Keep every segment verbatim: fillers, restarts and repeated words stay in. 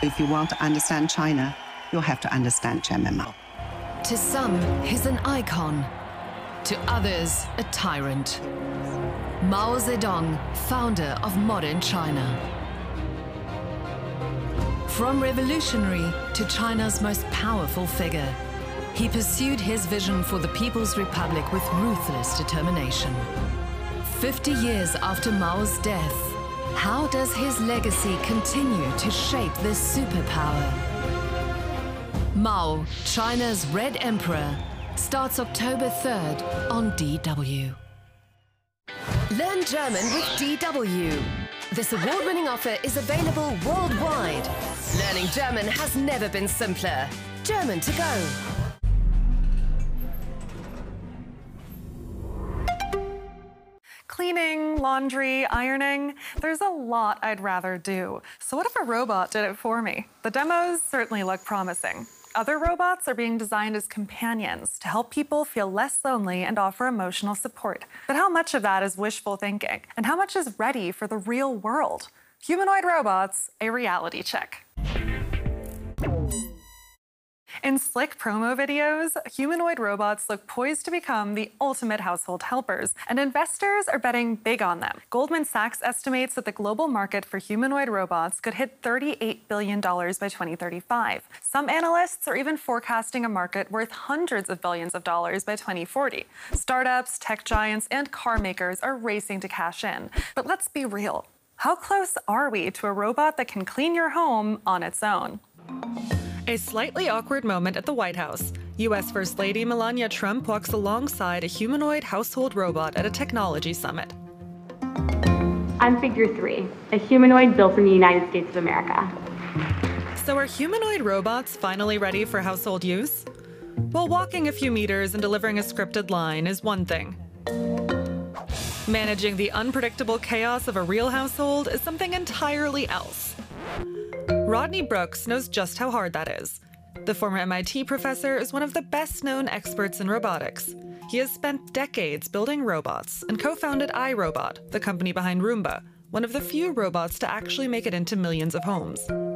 If you want to understand China, you'll have to understand Chairman Mao. To some, he's an icon. To others, a tyrant. Mao Zedong, founder of modern China. From revolutionary to China's most powerful figure, he pursued his vision for the People's Republic with ruthless determination. Fifty years after Mao's death, how does his legacy continue to shape this superpower? Mao, China's Red Emperor, starts October third on D W. Learn German with D W. This award-winning offer is available worldwide. Learning German has never been simpler. German to go. Cleaning, laundry, ironing, there's a lot I'd rather do. So what if a robot did it for me? The demos certainly look promising. Other robots are being designed as companions to help people feel less lonely and offer emotional support. But how much of that is wishful thinking? And how much is ready for the real world? Humanoid robots, a reality check. In slick promo videos, humanoid robots look poised to become the ultimate household helpers, and investors are betting big on them. Goldman Sachs estimates that the global market for humanoid robots could hit thirty-eight billion dollars by twenty thirty-five. Some analysts are even forecasting a market worth hundreds of billions of dollars by twenty forty. Startups, tech giants, and car makers are racing to cash in. But let's be real. How close are we to a robot that can clean your home on its own? A slightly awkward moment at the White House. U S First Lady Melania Trump walks alongside a humanoid household robot at a technology summit. I'm Figure Three, a humanoid built in the United States of America. So are humanoid robots finally ready for household use? Well, walking a few meters and delivering a scripted line is one thing. Managing the unpredictable chaos of a real household is something entirely else. Rodney Brooks knows just how hard that is. The former M I T professor is one of the best-known experts in robotics. He has spent decades building robots and co-founded iRobot, the company behind Roomba, one of the few robots to actually make it into millions of homes.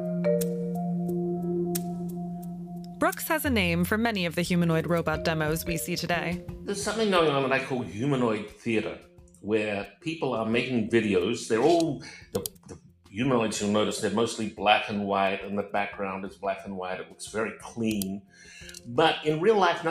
Brooks has a name for many of the humanoid robot demos we see today. There's something going on that I call humanoid theater, where people are making videos. They're all, the, the humanoids, you'll notice they're mostly black and white, and the background is black and white. It looks very clean. But in real life,